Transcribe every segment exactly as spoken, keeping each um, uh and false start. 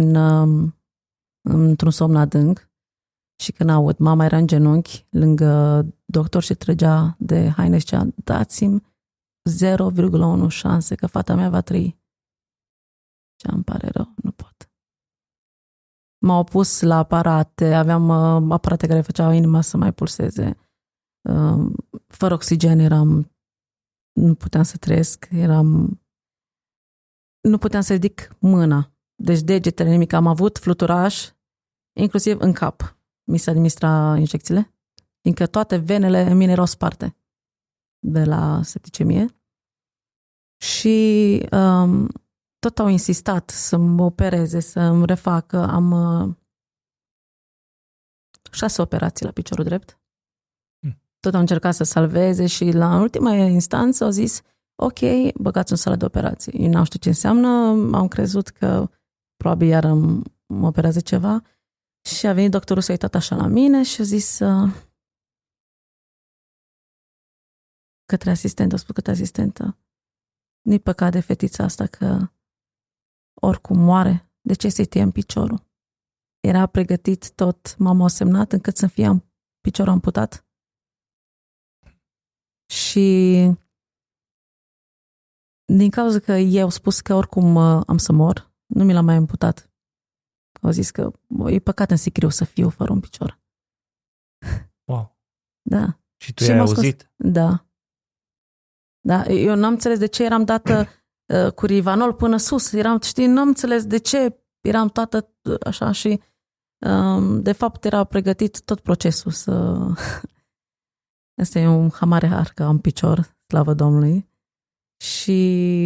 în, într-un somn adânc și când aud, mama era în genunchi lângă doctor și trăgea de haine și zicea, dați-mi zero virgulă unu șanse că fata mea va trăi. Ce îmi pare rău, nu pot. M-au pus la aparate, aveam uh, aparate care făceau inima să mai pulseze. Uh, fără oxigen eram, nu puteam să trăiesc, eram, nu puteam să ridic mâna. Deci degetele, nimic. Am avut fluturaș, inclusiv în cap. Mi se administra injecțiile, fiindcă toate venele în mine erau sparte de la septicemie. Și um, tot au insistat să mă opereze, să îmi refacă. Am uh, șase operații la piciorul drept. Hmm. Tot au încercat să salveze și la ultima instanță au zis, ok, băgați în sală de operații. Eu n-am știut ce înseamnă, am crezut că probabil iar îmi, îmi operează ceva și a venit doctorul, s-a uitat așa la mine și a zis uh, către asistentă, a spus către asistentă, nu-i păcat de fetița asta că oricum moare, de ce să-i tăiem piciorul? Era pregătit tot, mama a semnat încât să fie piciorul amputat. Și din cauza că ei au spus că oricum am să mor, nu mi l-am mai amputat. Au zis că e păcat în sicriu să fiu fără un picior. Wow. Da. Și tu și ai auzit? Scos... Da. Da, eu n-am înțeles de ce eram dată uh, cu Rivanol până sus. Eram, știi, n-am înțeles de ce eram toată așa și um, de fapt era pregătit tot procesul să... Asta e un hamare har că am picior, slavă Domnului. Și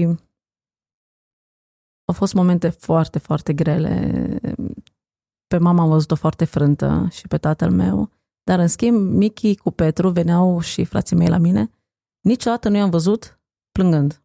au fost momente foarte, foarte grele. Pe mama am văzut-o foarte frântă și pe tatăl meu, dar în schimb Michi cu Petru veneau și frații mei la mine. Niciodată nu i-am văzut plângând.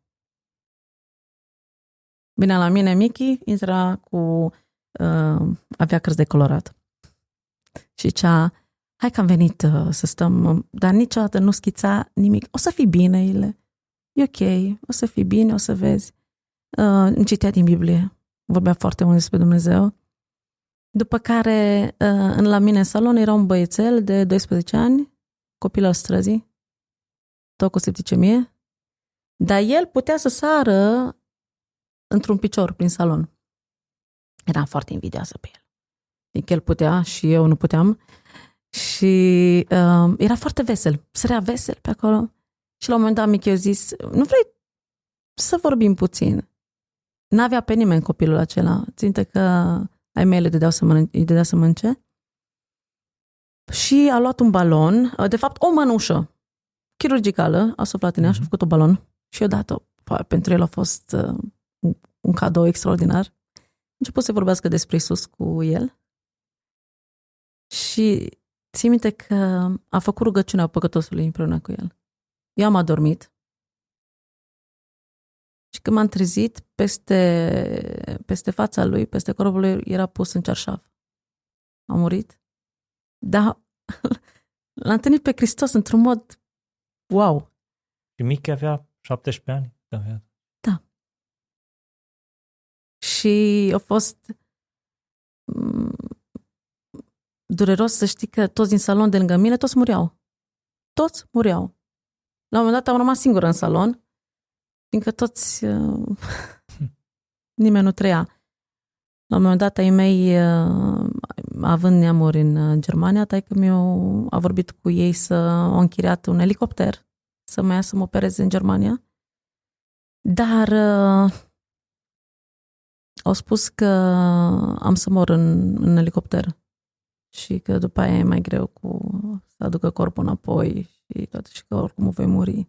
Bine, la mine Michi intra cu uh, avea cărți de colorat. Și zicea, hai că am venit uh, să stăm, dar niciodată nu schița nimic. O să fii bine, Ile. E ok, o să fii bine, o să vezi. Uh, îmi citea din Biblie. Vorbea foarte mult despre Dumnezeu. După care, uh, la mine în salon era un băiețel de doisprezece ani, copil al străzii, tot cu septicemie, dar el putea să sară într-un picior prin salon. Eram foarte invidioasă pe el. Adică el putea și eu nu puteam. Și uh, era foarte vesel. Sărea vesel pe acolo. Și la un moment dat Michi a zis, nu vrei să vorbim puțin? N-avea pe nimeni copilul acela. Ținte că ai mei le dădeau să mănânce, îi dădea să mănânce. Și a luat un balon, de fapt o mănușă chirurgicală, a suflat în ea și a făcut o balon și a dat-o. Pentru el a fost uh, un, un cadou extraordinar. A început să vorbească despre Iisus cu el și ții minte că a făcut rugăciunea păcătosului împreună cu el. Eu am adormit și când m-am trezit, peste, peste fața lui, peste corpul lui, era pus în cearșaf. A murit. Dar l-am întâlnit pe Hristos într-un mod wow. Și Michi avea șaptesprezece ani? Da. Și a fost dureros să știi că toți din salon de lângă mine, toți muriau. Toți muriau. La un moment dat am rămas singură în salon, fiindcă toți... Uh, nimeni nu trăia. La un moment dat, ai mei, uh, având neamuri în uh, Germania, taică-miu a vorbit cu ei să au închiriat un elicopter să mă ia să mă opereze în Germania. Dar uh, au spus că am să mor în, în elicopter și că după aia e mai greu cu să aducă corpul înapoi și toate și că oricum voi muri.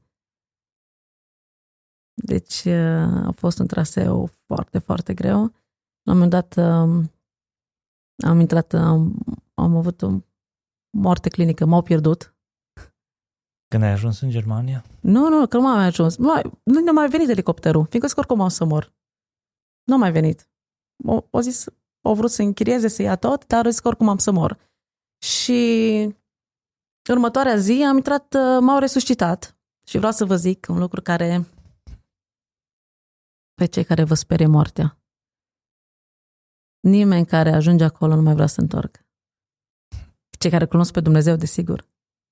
Deci uh, a fost un traseu foarte, foarte greu. La un moment dat uh, am intrat, am, am avut o moarte clinică, m-au pierdut. Când ai ajuns în Germania? Nu, nu, că nu m-am mai ajuns. Mai, nu a mai venit elicopterul, fiindcă oricum am să mor. Nu a mai venit. O, o zis, au vrut să închirieze, să ia tot, dar zic că oricum am să mor. Și următoarea zi am intrat, m-au resuscitat și vreau să vă zic un lucru care pe cei care vă sperie moartea. Nimeni care ajunge acolo nu mai vrea să se întoarcă. Cei care cunosc pe Dumnezeu, desigur.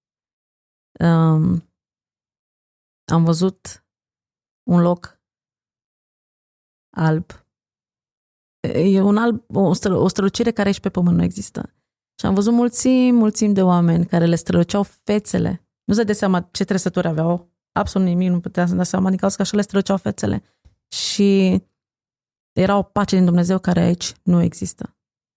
Um, am văzut un loc alb. E un alb, o, stră, o strălucire care aici pe pământ nu există. Și am văzut mulțimi, mulțimi de oameni care le străluceau fețele. Nu se dă seama ce trăsături aveau. Absolut nimic, nu putea să-mi da seama din cauza că așa le străluceau fețele. Și era o pace din Dumnezeu care aici nu există.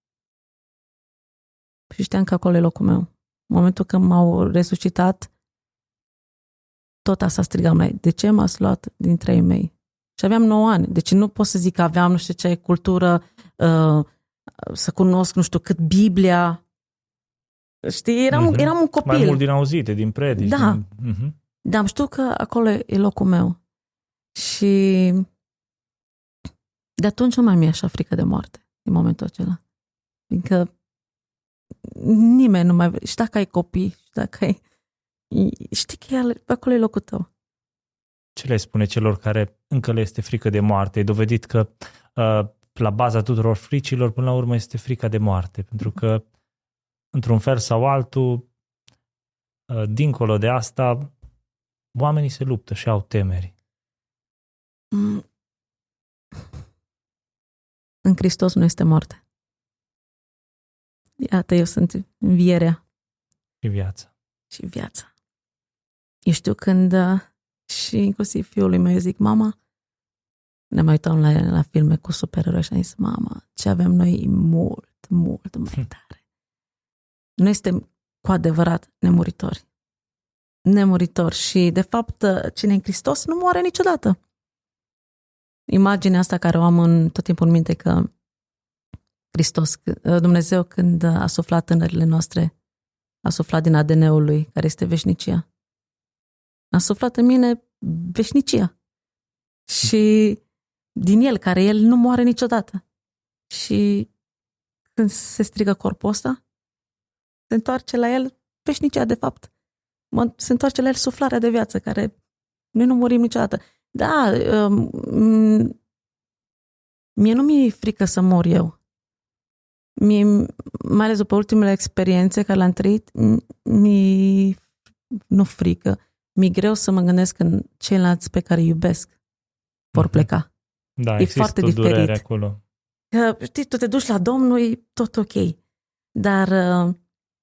Și știam că acolo e locul meu. În momentul când m-au resuscitat, tot asta strigam la ei. De ce m-ați luat dintre ei mei? Și aveam nouă ani. Deci nu pot să zic că aveam nu știu ce cultură, uh, să cunosc nu știu cât Biblia. Știi, eram, mm-hmm. eram un copil. Mai mult din auzite, din predici. Da. Din... Mm-hmm. Dar am știut că acolo e locul meu. Și de atunci nu mai mi-e așa frică de moarte, în momentul acela. Fiindcă nimeni nu mai vrea. Și dacă ai copii, și dacă ai... Știi că pe acolo e locul tău. Ce le spune celor care încă le este frică de moarte? E dovedit că uh, la baza tuturor fricilor, până la urmă, este frica de moarte. Pentru că, într-un fel sau altul, uh, dincolo de asta, oamenii se luptă și au temeri. Mm. În Hristos nu este moarte. Iată, eu sunt învierea. Și viața. Și viața. Eu știu când, și inclusiv fiului meu, zic, mama, ne mai uităm la, la filme cu supereroi și am zis, mama, ce avem noi e mult, mult mai tare. Noi suntem cu adevărat nemuritori. Nemuritori și, de fapt, cine e în Hristos nu moare niciodată. Imaginea asta care o am în, tot timpul în minte că Hristos, Dumnezeu, când a suflat tânările noastre, a suflat din A D N-ul lui, care este veșnicia. A suflat în mine veșnicia. Și din el, care el nu moare niciodată. Și când se strigă corpul ăsta, se întoarce la el veșnicia, de fapt. Se întoarce la el suflarea de viață, care noi nu murim niciodată. Da, um, mie nu mi-e frică să mor eu. Mie, mai ales după ultimele experiențe care le-am trăit, mi nu frică. Mi-e greu să mă gândesc în ceilalți pe care îi iubesc vor pleca. Da, e foarte diferit. Acolo. Că, știi, tu te duci la Domnul, e tot ok. Dar uh,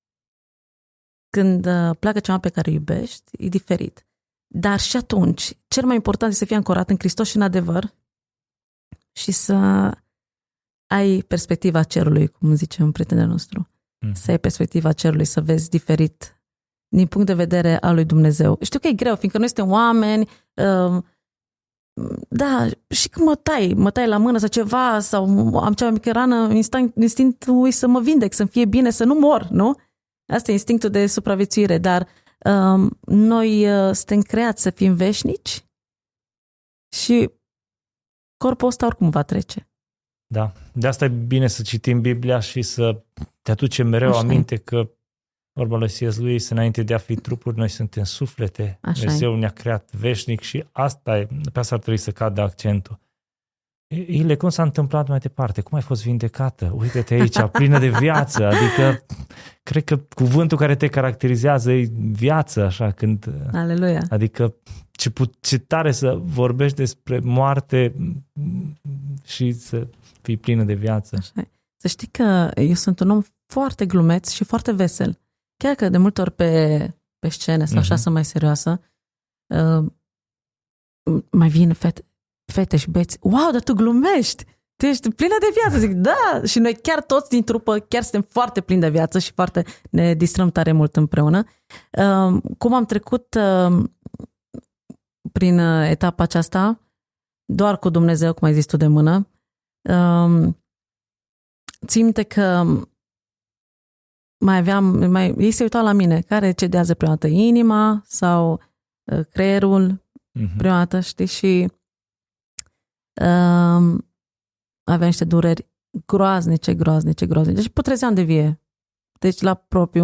când uh, pleacă ceva pe care îi iubești, e diferit. Dar și atunci, cel mai important este să fii ancorat în Hristos și în adevăr și să ai perspectiva cerului, cum zice un prieten nostru. Mm. Să ai perspectiva cerului, să vezi diferit din punct de vedere al lui Dumnezeu. Știu că e greu, fiindcă noi suntem oameni, uh, da, și când mă tai, mă tai la mână sau ceva, sau am cea mai mică rană, instinct, instinctul e să mă vindec, să-mi fie bine, să nu mor, nu? Asta e instinctul de supraviețuire, dar uh, noi uh, suntem creați să fim veșnici și corpul ăsta oricum va trece. Da, de asta e bine să citim Biblia și să te aducem mereu Așa aminte e. că vorba lui C S. Lewis, înainte de a fi trupuri, noi suntem suflete. Așa Dumnezeu e. ne-a creat veșnic și asta e, pe asta ar trebui să cadă accentul. Ile, cum s-a întâmplat mai departe? Cum ai fost vindecată? Uite-te aici, plină de viață. Adică, cred că cuvântul care te caracterizează e viață, așa, când... Aleluia! Adică, ce, ce tare să vorbești despre moarte și să fii plină de viață. Așa. Să știi că eu sunt un om foarte glumeț și foarte vesel. Chiar că de multe ori pe, pe scene sau așa uh-huh. să mai serioasă, uh, mai vin fete, fete și băieți, wow, dar tu glumești, tu ești plină de viață. Zic, da, și noi chiar toți din trupă, chiar suntem foarte plini de viață și foarte ne distrăm tare mult împreună. Uh, cum am trecut uh, prin etapa aceasta, doar cu Dumnezeu, cum ai zis tu de mână, uh, țin minte că mai aveam, mai, ei se uitau la mine, care cedează prima dată, inima sau uh, creierul uh-huh. prima dată, știi, și uh, aveam niște dureri groaznice, groaznice, groaznice. Deci putrezeam de vie. Deci la propriu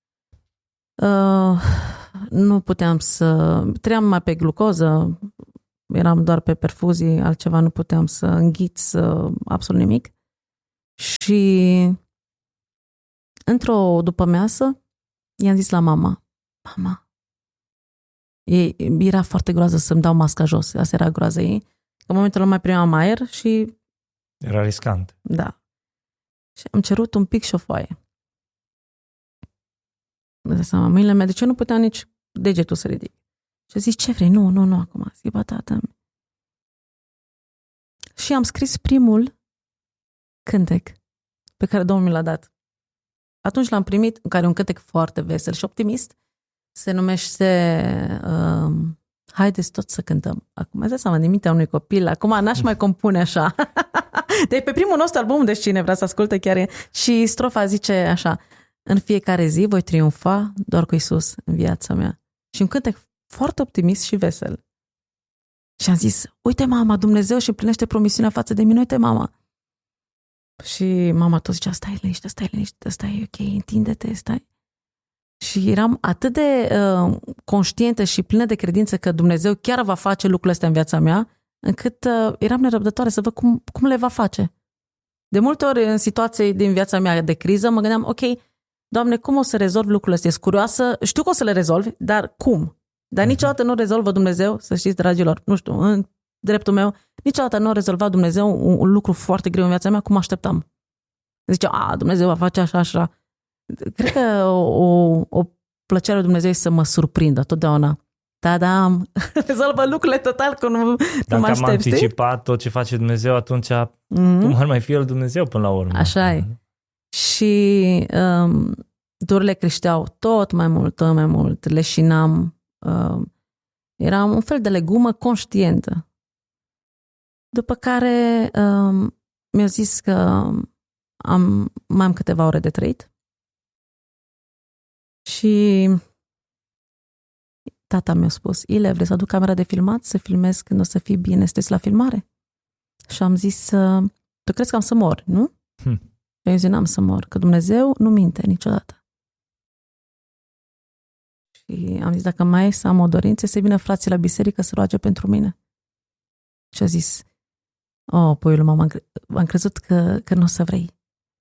uh, nu puteam să... Trăiam mai pe glucoză, eram doar pe perfuzii, altceva nu puteam să înghiț, uh, absolut nimic. Și într-o după-measă i-am zis la mama, mama, e, era foarte groază să-mi dau masca jos, asta era groază ei. În momentul ăla mai primeam aer și... Era riscant. Da. Și am cerut un pic și o foaie. Îmi dă seama, mâinile mele, de ce nu puteam nici degetul să ridic? Și a zis, ce vrei? Nu, nu, nu, acum. Zic, bă, tată. Și am scris primul cântec pe care Domnul mi l-a dat. Atunci l-am primit, în care un cântec foarte vesel și optimist, se numește uh, Haideți toți să cântăm. Acum, îți dai seama, din mintea unui copil, acum n-aș mai compune așa. Deci pe primul nostru album, deci cine vrea să asculte chiar e, și strofa zice așa, în fiecare zi voi triumfa doar cu Iisus în viața mea. Și un cântec foarte optimist și vesel. Și am zis, uite mama, Dumnezeu și împlinește promisiunea față de mine, uite mama. Și mama tot zicea, stai liniște, stai liniște, stai ok, întinde-te, stai. Și eram atât de uh, conștientă și plină de credință că Dumnezeu chiar va face lucrurile astea în viața mea, încât uh, eram nerăbdătoare să văd cum, cum le va face. De multe ori, în situații din viața mea de criză, mă gândeam, ok, Doamne, cum o să rezolv lucrurile astea? Ești curioasă, știu că o să le rezolvi, dar cum? Dar niciodată nu rezolvă Dumnezeu, să știți, dragilor, nu știu, în dreptul meu, niciodată nu a rezolvat Dumnezeu un, un lucru foarte greu în viața mea, cum așteptam. Zicea, a, Dumnezeu va face așa, așa. Cred că o, o plăcere lui Dumnezeu este să mă surprindă totdeauna. Da, da, rezolvă lucrurile total cum nu, nu mă aștept. Dacă am anticipat tot ce face Dumnezeu, atunci mm-hmm. cum ar mai fi El Dumnezeu până la urmă? Așa e. Și um, durile creșteau tot mai mult, tot mai mult, leșinam. Uh, eram un fel de legumă conștientă. După care um, mi-a zis că am, mai am câteva ore de trăit. Și tata mi-a spus, Ile, vrei să aduc camera de filmat, să filmez când o să fii bine, sunteți la filmare? Și am zis, tu crezi că am să mor, nu? Hm. Eu zic, n-am să mor, că Dumnezeu nu minte niciodată. Și am zis, dacă mai e să am o dorință, să vină frații la biserică să roage pentru mine. Și a zis, oh, puiul mama, am crezut că, că nu o să vrei.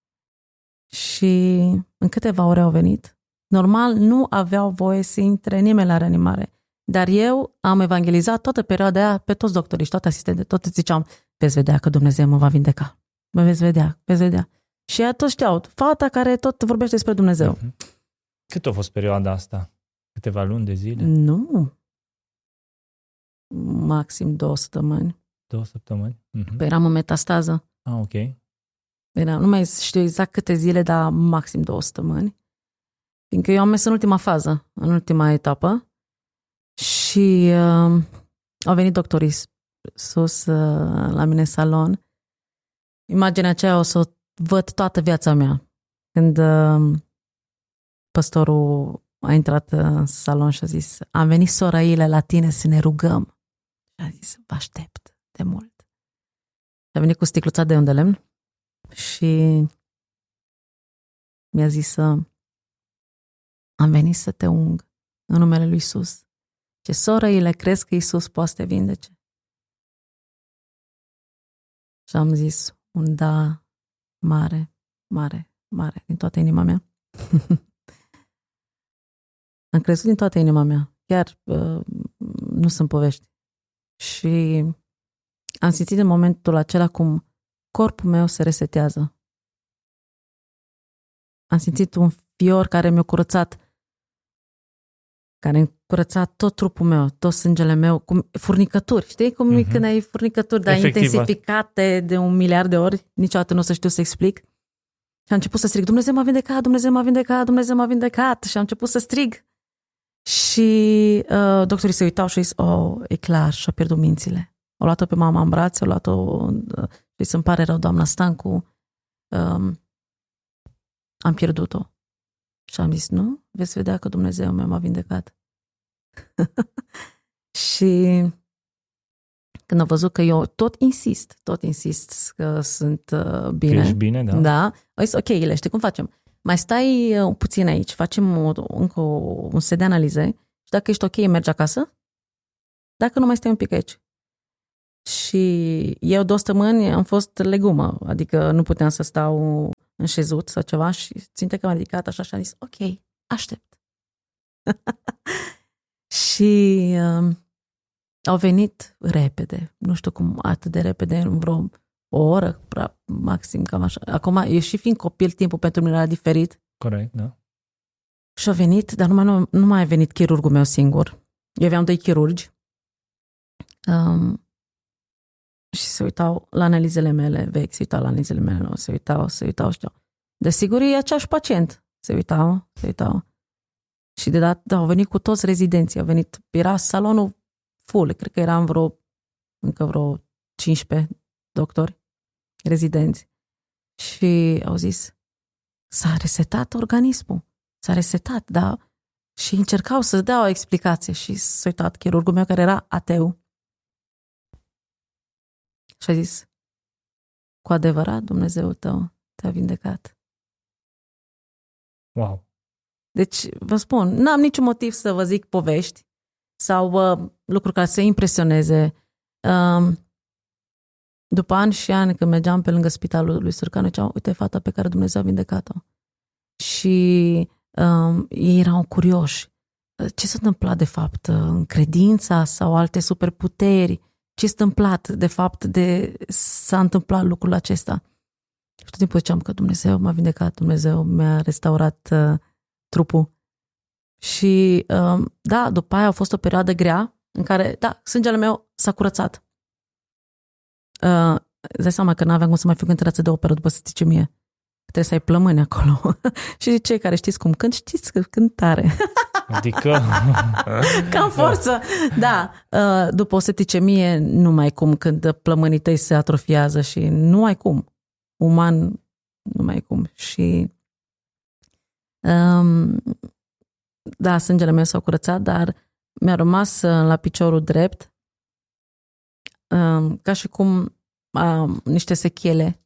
Și în câteva ore au venit. Normal, nu aveau voie să intre nimeni la reanimare. Dar eu am evangelizat toată perioada aia pe toți doctorii și toate asistente. Tot ziceam, veți vedea că Dumnezeu mă va vindeca. Mă veți vedea, veți vedea. Și ea toți știau, fata care tot vorbește despre Dumnezeu. Uh-huh. Cât a fost perioada asta? Câteva luni de zile? Nu. Maxim două săptămâni. Două săptămâni? Uh-huh. Păi eram în metastază. Ah, ok. Era, nu mai știu exact câte zile, dar maxim două săptămâni. Fiindcă eu am mers în ultima fază, în ultima etapă și uh, au venit doctorii sus uh, la mine în salon. Imaginea aceea o să o văd toată viața mea. Când uh, păstorul a intrat în salon și a zis, am venit sora Ile la tine să ne rugăm. Și a zis, vă aștept de mult. Și a venit cu sticluța de unde lemn și mi-a zis să am venit să te ung în numele lui Iisus. Ce sorăile crezi că Iisus poate să te vindece? Și am zis un da mare, mare, mare, din toată inima mea. Am crezut din toată inima mea. Chiar uh, nu sunt povești. Și am simțit în momentul acela cum corpul meu se resetează. Am simțit un fior care mi-a curățat care a curățat tot trupul meu, tot sângele meu, cu furnicături. Știi cum uh-huh. când ai furnicături, dar intensificate de un miliard de ori, niciodată nu o să știu să explic. Și am început să strig, Dumnezeu m-a vindecat, Dumnezeu m-a vindecat, Dumnezeu m-a vindecat. Și am început să strig. Și uh, doctorii se uitau și au zis, oh, e clar, și-a pierdut mințile. O luat-o pe mama în brațe, o luat-o, uh, și să-mi pare rău, doamna Stancu, um, am pierdut-o. Și am zis, nu? Veți vedea că Dumnezeu meu m-a vindecat. Și când au văzut că eu tot insist, tot insist că sunt uh, bine. Că ești bine, da. Da. Au zis, ok, Ile, știi cum facem? Mai stai uh, puțin aici, facem o, încă o, un set de analize și dacă ești ok, mergi acasă. Dacă nu, mai stai un pic aici. Și eu două săptămâni am fost legumă, adică nu puteam să stau în șezut sau ceva și ținte că m-am ridicat așa și am zis, ok, aștept. Și uh, au venit repede, nu știu cum atât de repede, în vreo o oră, maxim, cam așa. Acum, eu și fiind copil, timpul pentru mine era diferit. Corect, da. Și a venit, dar numai, nu, nu mai a venit chirurgul meu singur. Eu aveam doi chirurgi. Um, și se uitau la analizele mele vechi, se uitau la analizele mele nou, se uitau, se uitau, știu. Desigur, e aceeași pacient. Se uitau, se uitau. Și de dată, da, au venit cu toți rezidenții. Au venit, era salonul full, cred că eram vreo, încă vreo cincisprezece doctori rezidenți. Și au zis, s-a resetat organismul. S-a resetat, da? Și încercau să dea o explicație și s-a uitat chirurgul meu care era ateu. Și a zis, cu adevărat Dumnezeul tău te-a vindecat. Wow. Deci, vă spun, n-am niciun motiv să vă zic povești sau uh, lucruri care să impresioneze. Uh, după ani și ani, când mergeam pe lângă spitalul lui Surcanu, ziceau, uite fata pe care Dumnezeu a vindecat-o. Și uh, ei erau curioși. Ce s-a întâmplat de fapt în credința sau alte superputeri? Ce s-a întâmplat de fapt de s-a întâmplat lucrul acesta? Și tot timpul ziceam că Dumnezeu m-a vindecat, Dumnezeu mi-a restaurat uh, trupul. Și uh, da, după aia a fost o perioadă grea în care, da, sângele meu s-a curățat. Uh, îți dai seama că n-aveam cum să mai fiu cântăreață de operă după septicemie. Trebuie să ai plămâni acolo. Și cei care știți cum cânt, știți că cânt tare. Adică... Cam forță. Da, uh, după o septicemie nu mai cum când plămânii tăi se atrofiază și nu ai cum. Uman, nu mai cum. Și um, da, sângele meu s-a curățat, dar mi-a rămas la piciorul drept um, ca și cum um, niște sechele,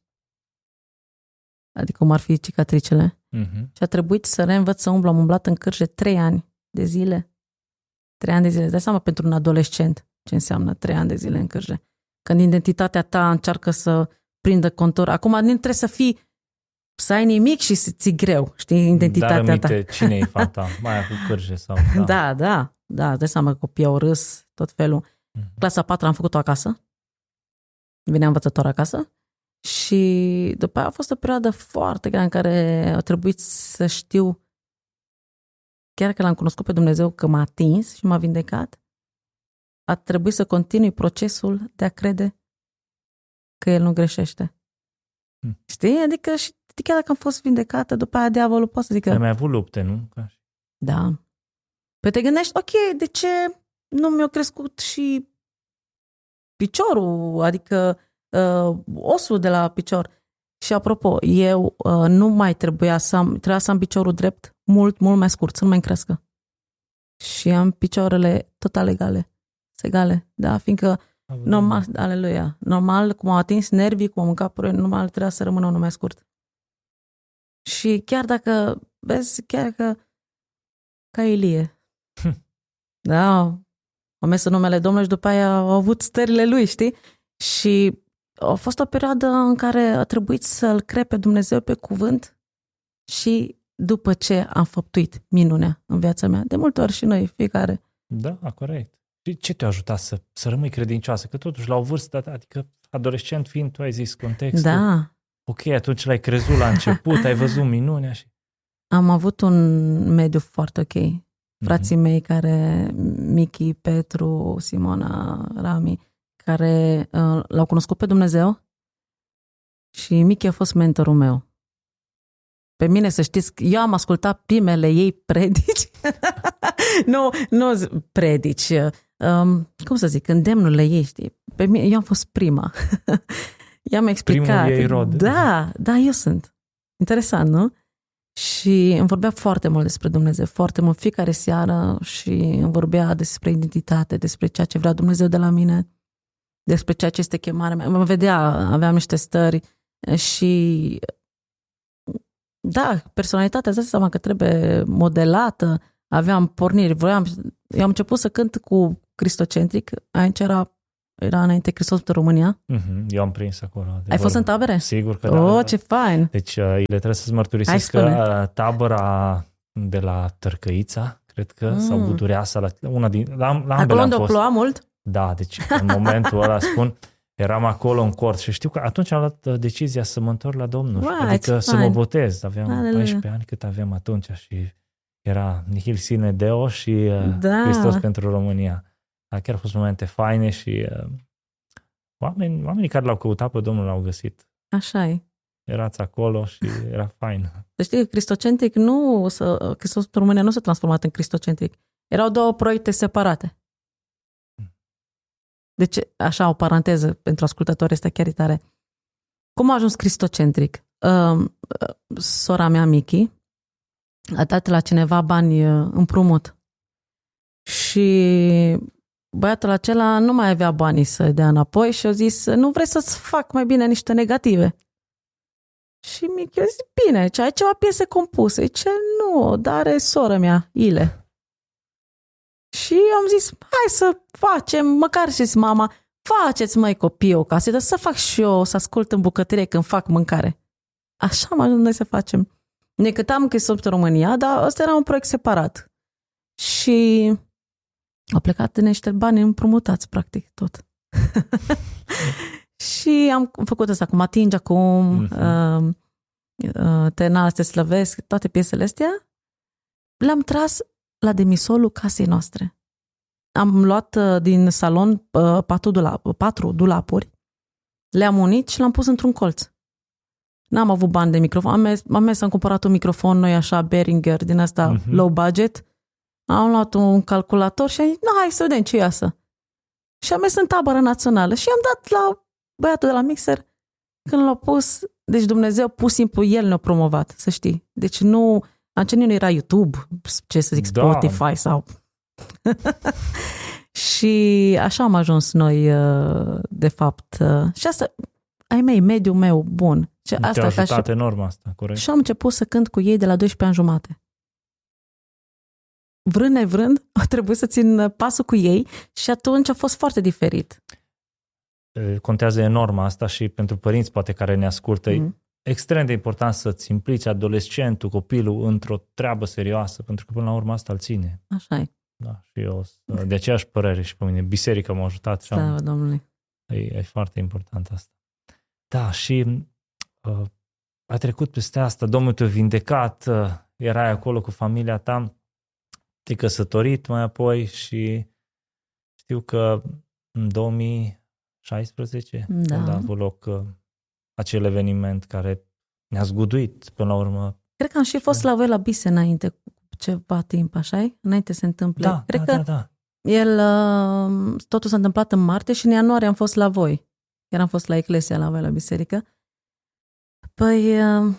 adică cum ar fi cicatricele. Uh-huh. Și a trebuit să reînvăț să umblu. Am umblat în cârje trei ani de zile. Trei ani de zile. Îți dai seama pentru un adolescent ce înseamnă trei ani de zile în cârje. Când identitatea ta încearcă să prindă contur. Acum nu trebuie să fii, să ai nimic și să ți greu, știi, identitatea Dar ta. Dar cine e fata? Mai cu cârje sau... Da, da, da. da îți dai seama că copiii au râs, tot felul. Uh-huh. Clasa a patra am făcut-o acasă. Venea învățător acasă. Și după aia a fost o perioadă foarte grea în care a trebuit să știu, chiar că l-am cunoscut pe Dumnezeu că m-a atins și m-a vindecat, a trebuit să continui procesul de a crede că El nu greșește. Hmm. Știi? Adică și chiar dacă am fost vindecată, după aia diavolul poate să zică... Ai mai avut lupte, nu? Da. Păi te gândești, ok, de ce nu mi-a crescut și piciorul, adică uh, osul de la picior. Și apropo, eu uh, nu mai trebuia să am, trebuia să am piciorul drept mult, mult mai scurt, să nu mai crască. Și am picioarele total egale. Egale, da, fiindcă normal, aleluia, normal, cum au atins nervii, cum am mâncat puroi, normal trebuia să rămână unul mai scurt. Și chiar dacă, vezi, chiar că ca Ilie, da, au mers în numele Domnului și după aia au avut stările lui, știi? Și a fost o perioadă în care a trebuit să-L cred pe Dumnezeu pe cuvânt și după ce am făptuit minunea în viața mea, de multe ori și noi, fiecare. Da, corect. Și ce te-a ajutat să, să rămâi credincioasă? Că totuși la o vârstă, adică adolescent fiind, tu ai zis contextul. Da. Ok, atunci l-ai crezut la început, ai văzut minunea și... Am avut un mediu foarte ok. Frații mm-hmm. mei care, Michi, Petru, Simona, Rami, care uh, l-au cunoscut pe Dumnezeu și Michi a fost mentorul meu. Pe mine, să știți, eu am ascultat primele ei predici. nu, nu predici. Um, cum să zic, îndemnurile ei, știi? Pe mine, eu am fost prima. I-am explicat. Primul ei rod. Da, da, eu sunt. Interesant, nu? Și îmi vorbea foarte mult despre Dumnezeu, foarte mult, fiecare seară, și îmi vorbea despre identitate, despre ceea ce vrea Dumnezeu de la mine, despre ceea ce este chemarea mea. Mă vedea, aveam niște stări și da, personalitatea, îți dai seama că trebuie modelată, aveam porniri, voiam, eu am început să cânt cu Cristocentric, aici era era înainte Hristos pe România. Mm-hmm. Eu am prins acolo. Ai vor... fost în tabere? Sigur că oh, da. Oh, ce fain! Deci ele trebuie să-ți mărturisesc că tabăra de la Tărcăița, cred că, mm. sau Budureasa, la, una din, la, la acolo unde o ploua mult? Da, deci în momentul ăla spun, eram acolo în cort și știu că atunci am luat decizia să mă întorc la Domnul, wow, adică să fine. mă botez. Aveam Aleluia. paisprezece ani cât aveam atunci și era Nihil sine Deo și da. Hristos pentru România. Dar chiar au fost momente faine și uh, oameni, oamenii care l-au căutat pe Domnul l-au găsit. Așa e. Erați acolo și era fain. Să știi că cristocentric nu, să, Hristos pentru România nu s-a transformat în cristocentric. Erau două proiecte separate. Deci, așa, o paranteză pentru ascultători, este chiar tare. Cum a ajuns cristocentric? Uh, sora mea, Michi, a dat la cineva bani împrumut. Și băiatul acela nu mai avea banii să dea înapoi și a zis, nu vrei să-ți fac mai bine niște negative? Și Michi a zis, bine, ce ai ceva piese compuse? Ce nu, dar are sora mea, Ile. Și am zis, hai să facem, măcar și mama, faceți măi copii o casetă, să fac și eu, să ascult în bucătărie când fac mâncare. Așa am ajuns noi să facem. Ne cântam Hristos în România, dar ăsta era un proiect separat. Și au plecat niște bani împrumutați, practic, tot. Și am făcut asta cu Mă atingi acum, uh-huh. uh, uh, Te înalți, te slăvesc, toate piesele astea. Le-am tras la demisolul casei noastre. Am luat uh, din salon uh, patru, dulap, patru dulapuri, le-am unit și l-am pus într-un colț. N-am avut bani de microfon. Am mers, am mers, am cumpărat un microfon noi așa, Behringer, din asta uh-huh. low budget. Am luat un calculator și am zis, hai să vedem ce iasă. Și am mers în tabără națională și am dat la băiatul de la mixer când l-a pus, deci Dumnezeu pur și simplu el ne-a promovat, să știi. Deci nu, atunci nu era YouTube, ce să zic, Spotify da. sau... Și așa am ajuns noi, de fapt. Și asta, ai mei, mediul meu bun. Și asta, te-a ajutat și... enorm asta, corect. Și am început să cânt cu ei de la doisprezece ani jumate. Vrând nevrând, a trebuit să țin pasul cu ei și atunci a fost foarte diferit. Contează enorm asta și pentru părinți poate care ne ascultă. Mm-hmm. E extrem de important să-ți implici adolescentul, copilul într-o treabă serioasă, pentru că până la urmă asta îl ține. Așa e. Da, și eu de aceeași părere și pe mine. Biserica m-a ajutat. Slavă Domnului. E, e foarte important asta. Da, și uh, a trecut peste asta, Domnul te-a vindecat, uh, erai acolo cu familia ta, te-ai căsătorit mai apoi și știu că în două mii șaisprezece da. când a avut loc uh, acel eveniment care ne-a zguduit până la urmă. Cred că am și fost la voi la Bise înainte cu ceva timp, așa-i? Înainte se întâmple. Da, Cred da, că da, da. El, uh, totul s-a întâmplat în martie și în ianuarie am fost la voi. Chiar am fost la Eclesia la voi, la biserică. Păi, uh,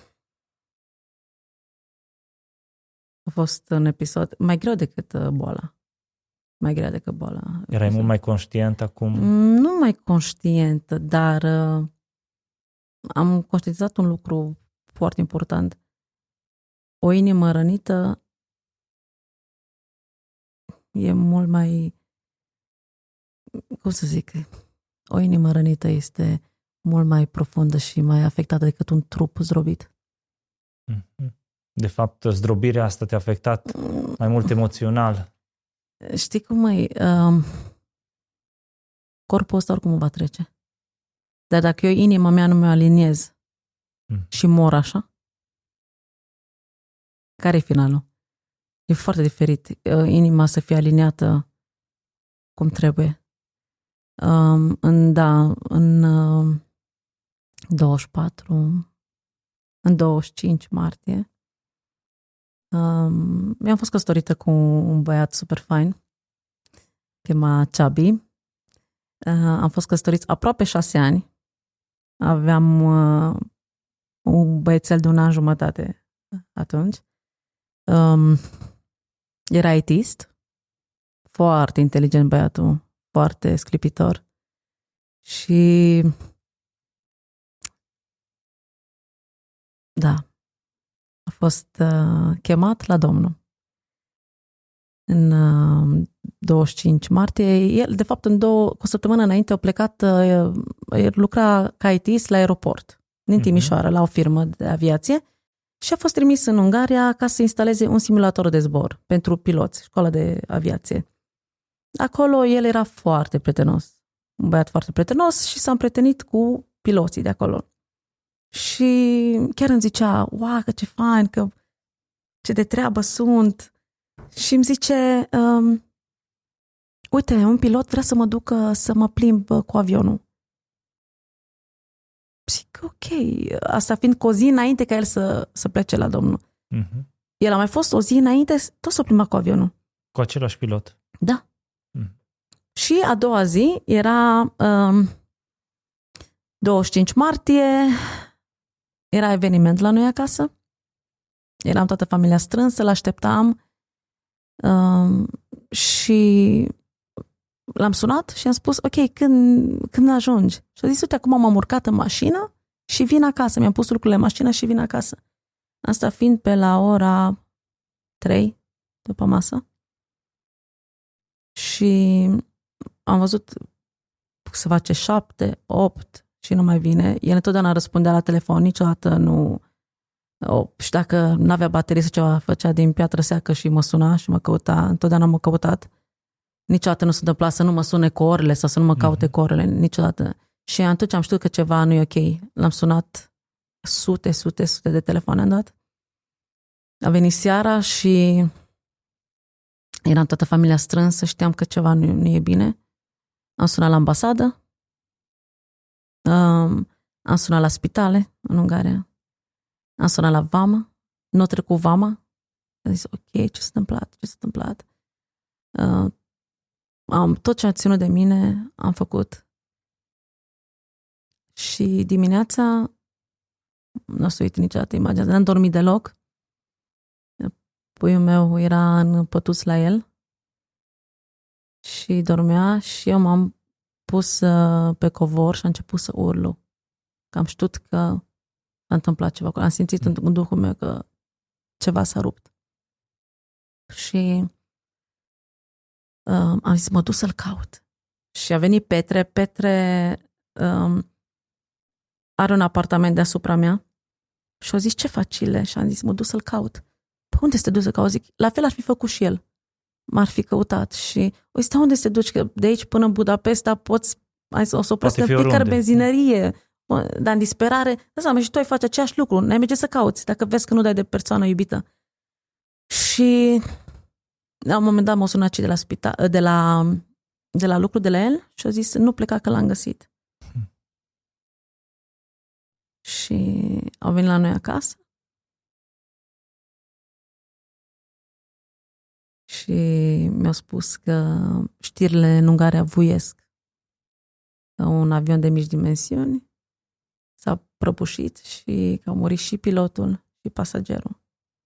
a fost un episod mai greu decât uh, boala. Mai greu decât boala. Erai mult mai conștient acum? Nu mai conștient, dar uh, am conștientizat un lucru foarte important. O inimă rănită e mult mai, cum să zic, o inimă rănită este mult mai profundă și mai afectată decât un trup zdrobit. De fapt, zdrobirea asta te-a afectat mai mult emoțional. Știi cum e? Um, corpul ăsta oricum va trece. Dar dacă eu inima mea nu mă aliniez mm. și mor așa, care e finalul? E foarte diferit. Inima să fie aliniată cum trebuie. Um, în, da, în uh, douăzeci și patru, în douăzeci și cinci martie, um, mi-am fost căsătorită cu un băiat super fain, chema Chubby. Uh, am fost căsătoriți aproape șase ani. Aveam uh, un băiețel de un an jumătate atunci. Um, era I T-ist, foarte inteligent băiatul, foarte sclipitor și da, a fost uh, chemat la Domnul. în douăzeci și cinci martie. El, de fapt, în două, cu o săptămână înainte a plecat, el lucra ca I T-ist la aeroport, din Timișoara, uh-huh. la o firmă de aviație și a fost trimis în Ungaria ca să instaleze un simulator de zbor pentru piloți, școala de aviație. Acolo el era foarte prietenos, un băiat foarte prietenos și s-a împrietenit cu piloții de acolo. Și chiar îmi zicea, wow, că ce fain, că ce de treabă sunt. Și îmi zice, um, uite, un pilot vrea să mă ducă să mă plimb cu avionul. Zic, ok, asta fiind cu o zi înainte ca el să, să plece la Domnul. Uh-huh. El a mai fost o zi înainte, tot s-a plimbat cu avionul. Cu același pilot? Da. Uh-huh. Și a doua zi era um, douăzeci și cinci martie, era eveniment la noi acasă. Eram toată familia strânsă, l-așteptam um, și l-am sunat și am spus, ok, când, când ajungi? Și a zis, uite, acum m-am urcat în mașină și vin acasă. Mi-am pus lucrurile în mașină și vin acasă. Asta fiind pe la ora trei după masă. Și am văzut să face șapte, opt și nu mai vine. El întotdeauna răspundea la telefon, niciodată nu... O, și dacă nu avea baterie sau ceva, făcea din piatră seacă și mă suna și mă căuta. Întotdeauna m-a căutat. Niciodată nu se întâmpla să nu mă sune cu orele sau să nu mă caute mm-hmm. cu orele, niciodată. Și atunci am știut că ceva nu e ok. L-am sunat sute, sute, sute de telefoane am dat. A venit seara și eram toată familia strânsă, știam că ceva nu, nu e bine. Am sunat la ambasadă, um, am sunat la spitale în Ungaria, am sunat la vamă, nu a trecut vama, am zis, ok, ce s-a întâmplat, ce s-a întâmplat? Uh, am, tot ce a ținut de mine am făcut. Și dimineața, nu o să uit niciodată imaginea, n-am dormit deloc. Puiul meu era în pătuț la el și dormea și eu m-am pus pe covor și am început să urlu. Că am știut că s-a întâmplat ceva. Am simțit în duhul meu că ceva s-a rupt. Și um, am zis, mă duc să-l caut. Și a venit Petre. Petre um, are un apartament deasupra mea și a zis, ce faci, Ile? Și am zis, mă duc să-l caut. Păi unde te duci să cauți? Zic, la fel ar fi făcut și el. M-ar fi căutat și o să unde te duci? Că de aici până în Budapesta poți, o să oprești în fiecare benzinărie, dar în disperare, da, seama, și tu ai face aceeași lucru, n-ai merge să cauți, dacă vezi că nu dai de persoană iubită. Și la un moment dat m-au sunat cei de la spital, de la, de la lucru de la el și au zis, nu pleca că l-am găsit. Hmm. Și au venit la noi acasă și mi-au spus că știrile în Ungaria vuiesc. Că un avion de mici dimensiuni s-a prăbușit și că au murit și pilotul și pasagerul.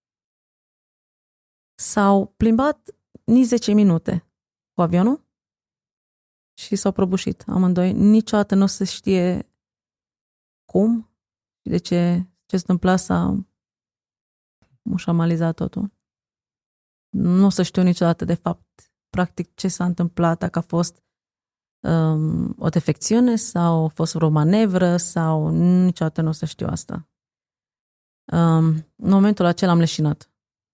S-au plimbat nici zece minute cu avionul și s-au prăbușit amândoi. Niciodată nu se știe cum și de ce, ce se întâmpla, s-a mușamalizat totul. Nu o să știu niciodată, de fapt, practic, ce s-a întâmplat, dacă a fost um, o defecțiune sau a fost vreo manevră sau niciodată nu o să știu asta. Um, în momentul acela am leșinat.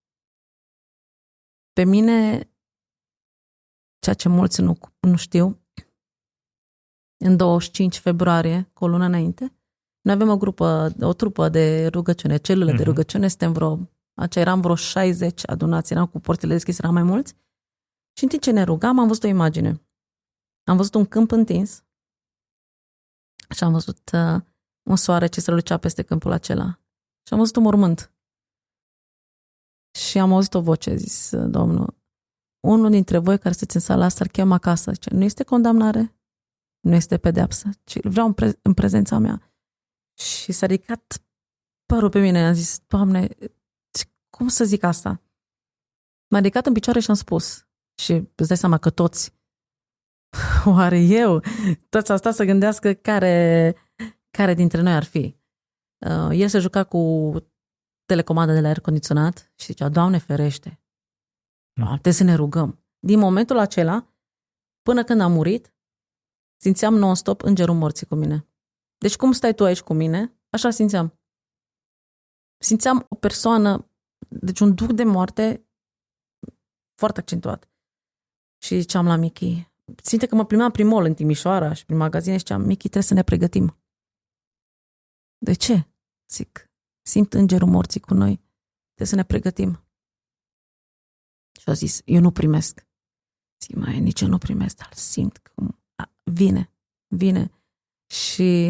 Pe mine, ceea ce mulți nu, nu știu, în douăzeci și cinci februarie, cu o lună înainte, noi avem o grupă, o trupă de rugăciune, celule uh-huh. de rugăciune, suntem vreo Aceea eram vreo șaizeci adunați, eram cu porțile deschise, eram mai mulți. Și în timp ce ne rugam, am văzut o imagine. Am văzut un câmp întins și am văzut uh, un soare ce strălucea peste câmpul acela. Și am văzut un mormânt. Și am auzit o voce, zis Domnul, unul dintre voi care sunteți în sala asta îl chem acasă. Zice, nu este condamnare, nu este pedeapsă, ci vreau în, pre- în prezența mea. Și s-a ridicat părul pe mine, am zis, Doamne, cum să zic asta? M-am ridicat în picioare și am spus. Și îți dai seama că toți, oare eu? Toți au stat să gândească care, care dintre noi ar fi. Uh, el se juca cu telecomanda de la aer condiționat și zicea, Doamne ferește, Mm. Trebuie să ne rugăm. Din momentul acela, până când am murit, simțeam non-stop îngerul morții cu mine. Deci cum stai tu aici cu mine, așa simțeam. Simțeam o persoană, deci un duc de moarte foarte accentuat. Și ziceam la Michi, ținte că mă plimbam prin mall în Timișoara și prin magazine și ziceam, Michi, trebuie să ne pregătim. De ce? Zic, simt îngerul morții cu noi. Trebuie să ne pregătim. Și a zis, eu nu primesc. Zic, mai nici eu nu primesc, dar simt cum vine, vine. Și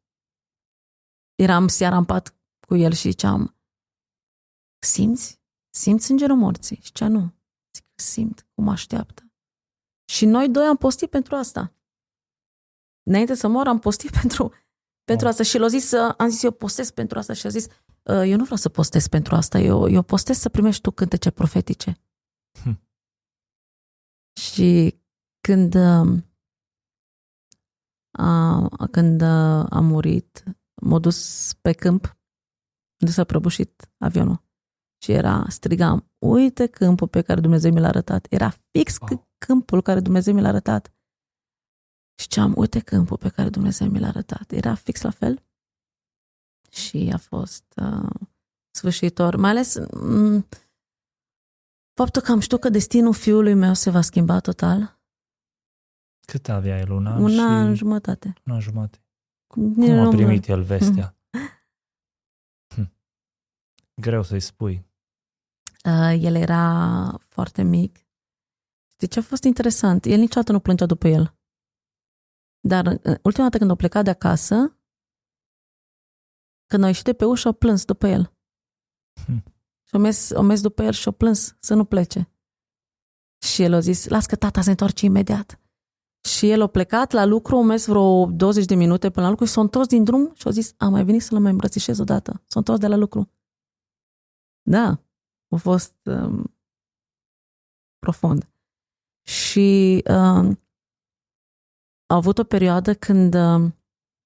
eram seara în pat cu el și ziceam, simți? Simți îngerul morții? Și zicea, nu. Zic, simt cum așteaptă. Și noi doi am postit pentru asta. Înainte să mor am postit pentru, pentru oh. asta. Și l-a zis, am zis, eu postez pentru asta. Și a zis, eu nu vreau să postez pentru asta, eu, eu postez să primești tu cântece profetice. Hm. Și când a, când a murit, m-a dus pe câmp, unde s-a prăbușit avionul. Și era, strigam, uite câmpul pe care Dumnezeu mi l-a arătat. Era fix oh. câmpul care Dumnezeu mi l-a arătat. Și ce-am, uite câmpul pe care Dumnezeu mi l-a arătat. Era fix la fel. Și a fost uh, sfârșitor. Mai ales m- faptul că am știut că destinul fiului meu se va schimba total. Cât avea el? Un an? Un și... an jumătate. Un an jumătate. Cum, cum a primit el vestea? Hm. Greu să-i spui. Uh, el era foarte mic. Știi ce a fost interesant? El niciodată nu plângea după el. Dar uh, ultima dată când a plecat de acasă, când a ieșit de pe ușă, a plâns după el. Hm. Și a mers, a mers după el și a plâns să nu plece. Și el a zis, las că tata se întoarce imediat. Și el a plecat la lucru, a mers vreo douăzeci de minute până la lucru și s-a întors din drum și a zis, am mai venit să-l mai îmbrățișez odată. S-a întors de la lucru. Da, a fost um, profund. Și um, a avut o perioadă când um,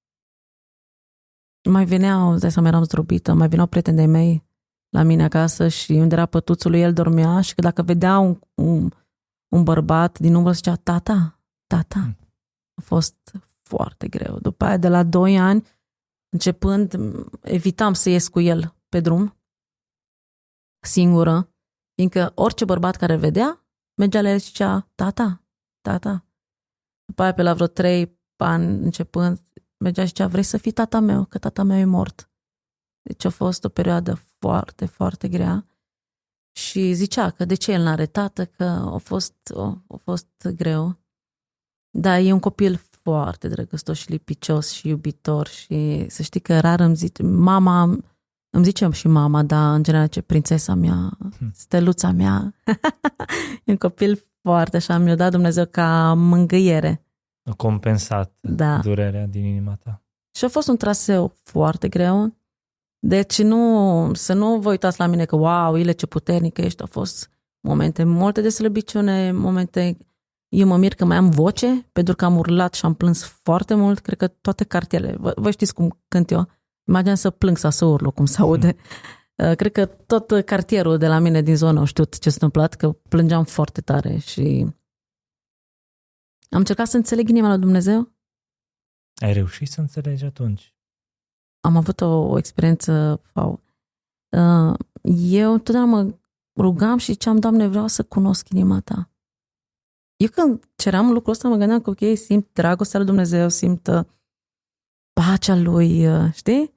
mai veneau, îți dai seama, eram zdrobită, mai veneau prieteni de mei la mine acasă și unde era pătuțul lui, el dormea și că dacă vedea un, un, un bărbat din umbră, zicea, tata, tata. A fost foarte greu. După aia, de la doi ani, începând, evitam să ies cu el pe drum, singură, fiindcă orice bărbat care vedea, mergea la el și zicea, tata, tata. După aia, pe la vreo trei ani, începând, mergea și zicea, vrei să fii tata meu, că tata meu e mort. Deci a fost o perioadă foarte, foarte grea. Și zicea că de ce el n-are tată, că a fost, a, a fost greu. Dar e un copil foarte drăgăstos și lipicios și iubitor și să știi că rar îmi zice, mama, îmi zice și mama, dar în general ce prințesa mea, steluța mea. E un copil foarte așa, mi-a dat Dumnezeu ca mângâiere. A compensat da. durerea din inima ta. Și a fost un traseu foarte greu. Deci nu, să nu vă uitați la mine că wow, Ile, ce puternică ești. Au fost momente multe de slăbiciune, momente... Eu mă mir că mai am voce, pentru că am urlat și am plâns foarte mult. Cred că toate cartierele, voi știți cum cânt eu, imagine să plâng sau să urlu, cum se aude. Mm. Cred că tot cartierul de la mine din zonă au știut ce s-a întâmplat, că plângeam foarte tare și am încercat să înțeleg inima lui Dumnezeu. Ai reușit să înțelegi atunci? Am avut o, o experiență, wow. Eu totdeauna mă rugam și ziceam, Doamne, vreau să cunosc inima ta. Eu când ceream lucrul ăsta, mă gândeam că, ok, simt dragostea lui Dumnezeu, simt uh, pacea lui, uh, știi?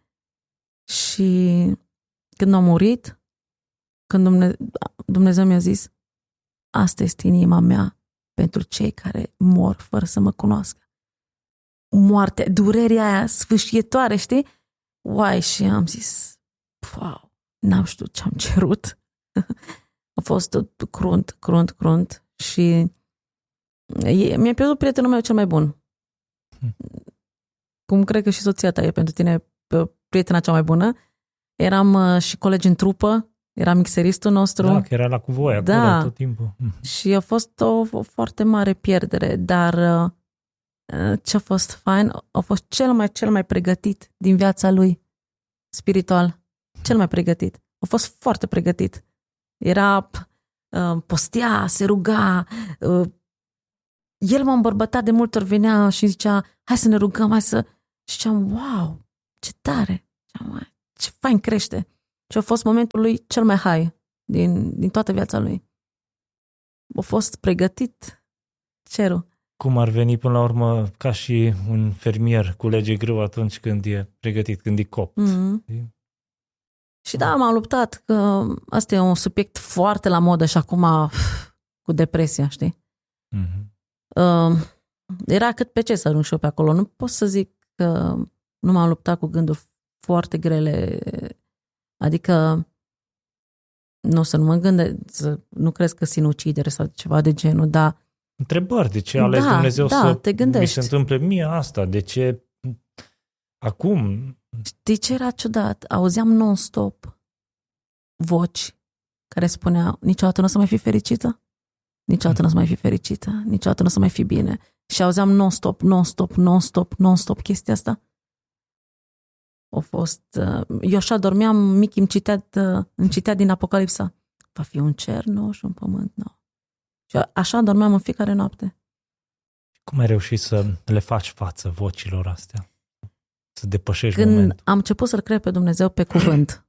Și când a murit, când Dumne- Dumnezeu mi-a zis, asta este inima mea pentru cei care mor fără să mă cunoască. Moartea, durerea aia sfâșietoare, știi? Uai, și am zis, wow, n-am știut ce am cerut. A fost crunt, crunt, crunt și mi-a pierdut prietenul meu cel mai bun. Hmm. Cum cred că și soția ta e pentru tine prietena cea mai bună. Eram uh, și colegi în trupă, era mixeristul nostru. Da, că era la cu voi acolo da. tot timpul. Și a fost o, o foarte mare pierdere, dar uh, ce a fost fain, a fost cel mai, cel mai pregătit din viața lui spiritual. Cel mai pregătit. A fost foarte pregătit. Era postea, se ruga. El m-a îmbărbătat de multe ori, venea și zicea, hai să ne rugăm, hai să... Și ziceam, wow, ce tare, ce fain crește. Și a fost momentul lui cel mai high din, din toată viața lui. A fost pregătit cerul. Cum ar veni până la urmă ca și un fermier culege grâu atunci când e pregătit, când e copt. Mm-hmm. Și da, m-am luptat, că asta e un subiect foarte la modă și acum cu depresia, știi? Mm-hmm. Uh, era cât pe ce să ajung și eu pe acolo. Nu pot să zic că nu m-am luptat cu gânduri foarte grele, adică nu să nu mă gândesc, nu crezi că sinucidere sau ceva de genul, dar întrebări, de ce a ales da, Dumnezeu da, să te gândești. mi se întâmple mie asta, de ce acum? Știi ce era ciudat? Auzeam non-stop voci care spuneau, niciodată nu o să mai fi fericită, niciodată nu o să mai fi fericită, niciodată nu o să mai fi bine. Și auzeam non-stop, non-stop, non-stop, non-stop chestia asta. A fost, eu așa dormeam, mic îmi citea, îmi citea din Apocalipsa. Va fi un cer nou și un pământ nou. Și așa dormeam în fiecare noapte. Cum ai reușit să le faci față vocilor astea? Să depășești Când momentul? am început să-L cred pe Dumnezeu pe cuvânt,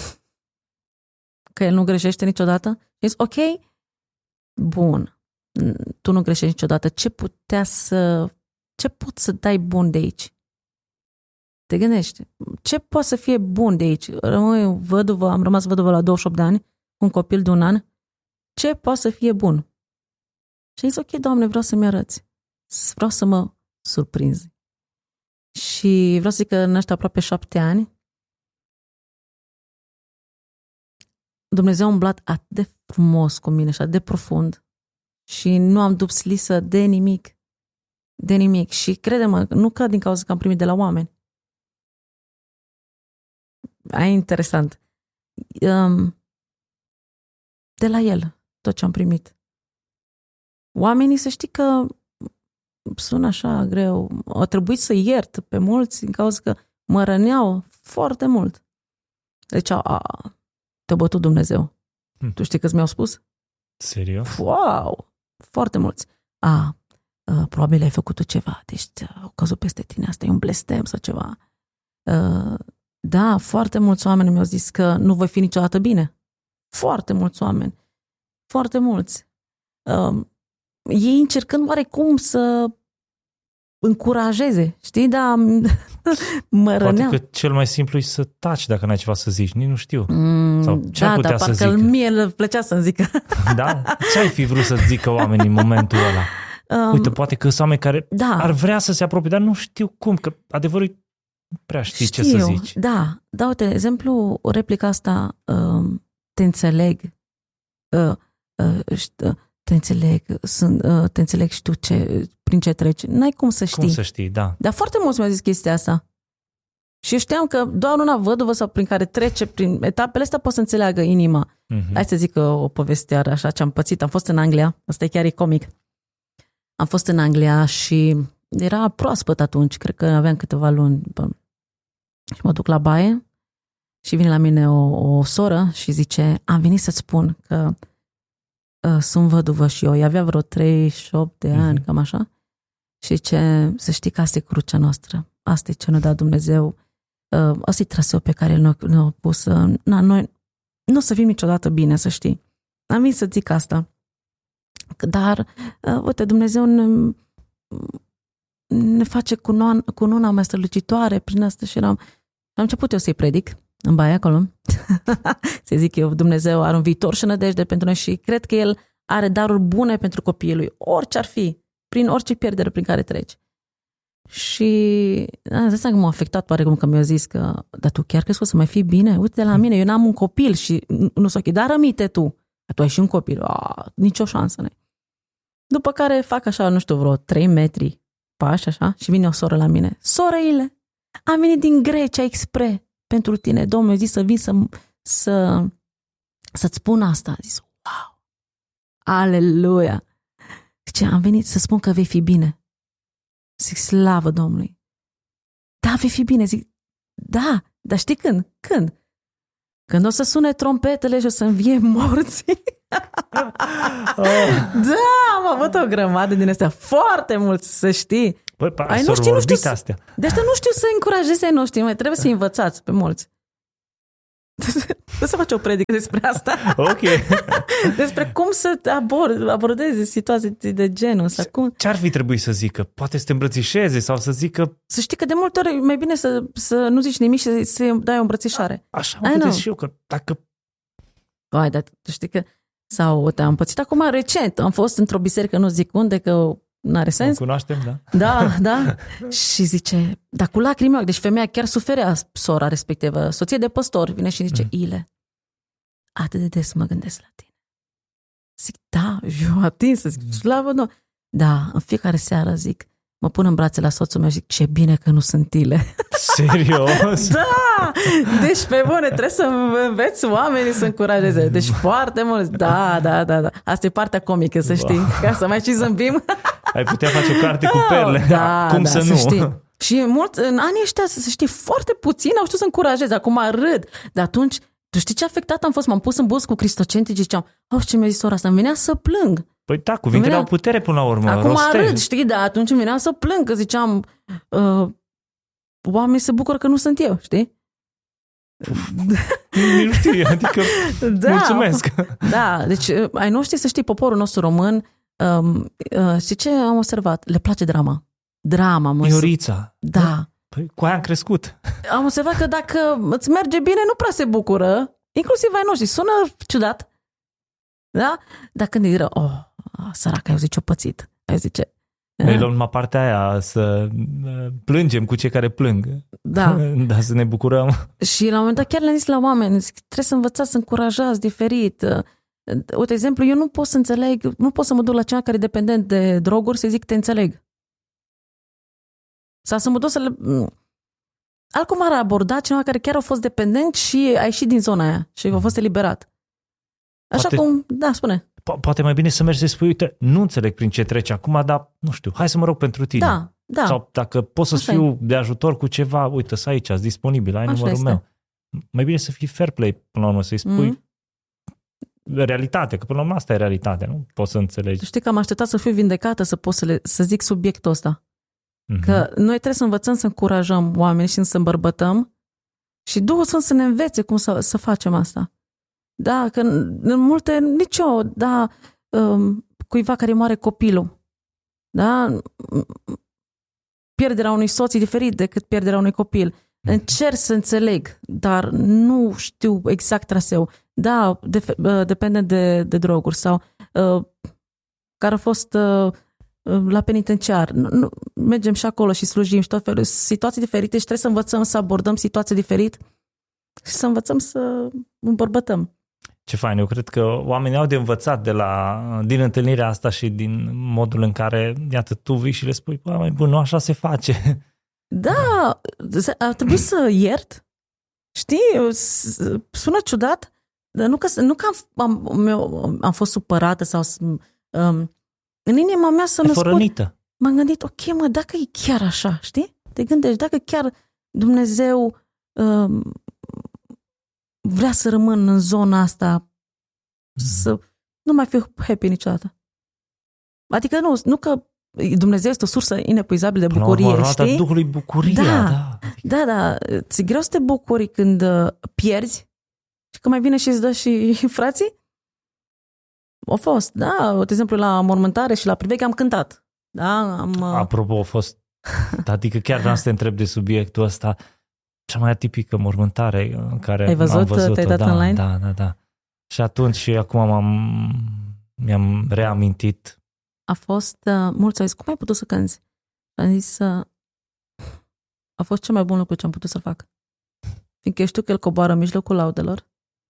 că El nu greșește niciodată, și zis, ok, bun, tu nu greșești niciodată, ce putea să, ce pot să dai bun de aici? Te gândești, ce poate să fie bun de aici? Rămâi văduvă, am rămas văduvă la douăzeci și opt de ani, un copil de un an, ce poate să fie bun? Și zis, ok, Doamne, vreau să-mi arăți, vreau să mă surprinzi. Și vreau să zic că în ăștia aproape șapte ani, Dumnezeu a umblat atât de frumos cu mine și atât de profund și nu am dupslisă de nimic, de nimic. Și crede-mă, nu că din cauza că am primit de la oameni. Aia e interesant. De la El, tot ce am primit. Oamenii, să știi că sună așa greu. A trebuit să iert pe mulți din cauza că mă răneau foarte mult. Deci, a, te-a bătut Dumnezeu. Hm. Tu știi câți mi-au spus? Serios? Wow! Foarte mulți. A, a probabil ai făcut tu ceva, deci au căzut peste tine, asta e un blestem sau ceva. A, da, foarte mulți oameni mi-au zis că nu voi fi niciodată bine. Foarte mulți oameni. Foarte mulți. A, ei încercând oarecum să încurajeze, știi, dar mă răneam. Poate că cel mai simplu e să taci dacă n-ai ceva să zici, nici nu știu. Mm, Sau ce da, ar putea dar să parcă zică? mie îl plăcea să-mi zică. Da? Ce ai fi vrut să zică oamenii în momentul ăla? Um, Uite, poate că sunt oameni care da. ar vrea să se apropie, dar nu știu cum, că adevărul nu prea știi știu, ce să zici. Da, da, uite, exemplu, replica asta, uh, te înțeleg, uh, uh, te înțeleg, sunt, uh, te înțeleg și tu ce, prin ce treci. N-ai cum să știi. Cum să știi, da. Dar foarte mulți mi-au zis chestia asta. Și eu știam că doar una văduvă sau prin care trece prin etapele astea poate să înțeleagă inima. Mm-hmm. Hai să zic o poveste așa ce am pățit. Am fost în Anglia, asta chiar e comic. Am fost în Anglia și era proaspăt atunci, cred că aveam câteva luni. Și mă duc la baie și vine la mine o, o soră și zice, am venit să-ți spun că uh, sunt văduvă și eu. Ea avea vreo treizeci și opt de ani, mm-hmm. cam așa. Și ce să știi că asta e crucea noastră. Asta e ce ne-a dat Dumnezeu. Uh, asta e traseul pe care ne-a, ne-a pus. Uh, na, noi nu o să fim niciodată bine, să știi. Am venit să zic asta. Dar, uh, uite, Dumnezeu ne, ne face cununa mai strălucitoare prin asta și eram... Am început eu să-i predic în baie acolo. Să zic eu, Dumnezeu are un viitor și nădejde pentru noi și cred că El are daruri bune pentru copiii Lui. Orice ar fi, prin orice pierdere prin care treci. Și îți dai că m-a afectat oarecum că mi-a zis că, dar tu chiar crezi că o să mai fii bine? Uite la mine, eu n-am un copil și nu s-o dar rămite tu. Tu ai și un copil. A, nicio șansă n-ai. După care fac așa, nu știu, vreo trei metri pași așa și vine o soră la mine. Sorăile, am venit din Grecia expre pentru tine. Domnul mi-a zis să vin să, să, să-ți spun asta. A zis, wow, aleluia. Zice, am venit să spun că vei fi bine. Zic, slavă Domnului. Da, vei fi bine. Zic, da, dar știi când? Când? Când o să sune trompetele și o să învie morții. Oh. Da, am avut o grămadă din astea. Foarte mulți, să știi. Băi, ai nu știu, nu știu să, astea. De asta nu știu să încurajeze, nu știu, mai trebuie să învățați pe mulți. Trebuie să faci o predică despre asta. Ok. Despre cum să abord, abordeze situații de genul. Sau cum... Ce ar fi trebuit să zică? Poate să te îmbrățișeze sau să zică... Să știi că de multe ori e mai bine să, să nu zici nimic și să dai o îmbrățișare. Așa mă gândesc și eu, că dacă... Hai, dar tu știi că... Sau te-am împățit acum recent. Am fost într-o biserică, nu zic unde, că n-are sens. O cunoaștem, da? Da, da. Și zice, dar cu lacrimi, deci femeia chiar suferea, sora respectivă, soție de păstor, vine și zice, mm. Ile, atât de des mă gândesc la tine. Zic, da, eu atins, zic, slavă, nu. Da, în fiecare seară, zic, mă pun în brațe la soțul meu și zic, ce bine că nu sunt Ile. Serios? Da! Deci, pe bune, trebuie să înveți oamenii să încurajeze. Deci, foarte mulți. Da, da, da, da. Asta e partea comică, să știi. Ca să mai și zâmbim. Ai putea face o carte cu perle. Da, cum da, să, să nu? Știi. Și mult, în anii ăștia, să știi, foarte puțin au știut să încurajeze. Acum râd. Dar atunci, tu știi ce afectat am fost? M-am pus în bus cu cristocenti și ziceam, oh, ce mi-a zis ora asta? Îmi venea să plâng. Păi da, cuvintele venea... au putere până la urmă. Acum rostezi. Râd, știi, dar atunci îmi venea să plâng, că ziceam, uh, oamenii se bucură că nu sunt eu, știi? Nu știu, adică da, mulțumesc. Da, deci ai noștri, să știi, poporul nostru român, um, uh, știi ce am observat? Le place drama. Drama, mă. Iorița. Da. Păi cu aia am crescut. Am observat că dacă îți merge bine, nu prea se bucură, inclusiv ai noștri. Sună ciudat, da? Dar când îi rău, oh, săracă, eu zice, o pățit. Eu zice, noi luăm numai partea aia, să plângem cu cei care plâng. Da. Dar să ne bucurăm. Și la un moment dat chiar le-am zis la oameni, trebuie să învățați să încurajați diferit. Uite, exemplu, eu nu pot să înțeleg, nu pot să mă duc la cineva care e dependent de droguri să zic te înțeleg. Sau să mă duc să le... Altcum ar aborda cineva care chiar a fost dependent și a ieșit din zona aia și a fost eliberat. Așa poate, cum, da, spune. Po- poate mai bine să mergi să spui, uite, nu înțeleg prin ce trece acum, dar nu știu, hai să mă rog pentru tine. Da, da. Sau dacă pot să fiu e. de ajutor cu ceva, uite, să aici, ați disponibil, ai Așa numărul este. meu. Mai bine să fii fair play până la urmă, să-i spui mm. realitate, că până la urmă asta e realitatea, nu poți să înțelegi. Tu știi că am așteptat să fiu vindecată să pot să, le, să zic subiectul ăsta. Mm-hmm. Că noi trebuie să învățăm să încurajăm oamenii și să îmbărbătăm și Duhul Sfânt să ne învețe cum să, să facem asta. Da, că în multe, nici eu, da, um, cuiva care moare copilul, da, pierderea unui soț e diferit decât pierderea unui copil. Încerc să înțeleg, dar nu știu exact traseu. Da, de, dependent de, de droguri sau uh, care a fost uh, la penitenciar. Nu, mergem și acolo și slujim și tot felul. Situații diferite și trebuie să învățăm să abordăm situații diferite și să învățăm să îmbărbătăm. Ce fain, eu cred că oamenii au de învățat de la, din întâlnirea asta și din modul în care, iată, tu vii și le spui, bă, mai bun, nu așa se face. Da, ar trebui să iert. Știi, sună ciudat, dar nu că, nu că am, am, am fost supărată sau um, în inima mea să născut. M-am gândit, ok, mă, dacă e chiar așa, știi? Te gândești, dacă chiar Dumnezeu um, vrea să rămân în zona asta, să nu mai fiu happy niciodată. Adică nu, nu că Dumnezeu este o sursă inepuizabilă de bucurie, urmă, știi? roata Duhului bucuria, da. Da, da, da. Ți-e greu să te bucuri când pierzi și că mai vine și îți dă și frații? Au fost, da. De exemplu, la mormântare și la priveghe am cântat. Da, am... Apropo, a fost... Adică chiar vreau să te întreb de subiectul ăsta. Cea mai atipică mormântare în care Ai văzut, am văzut-o. Te-ai dat da, online? Da, da, da. Și atunci și acum m-am, mi-am reamintit. A fost, uh, mulți au zis, cum ai putut să cânti? Am zis, uh, a fost cel mai bun lucru ce am putut să fac. Fiindcă știu că el coboară în mijlocul laudelor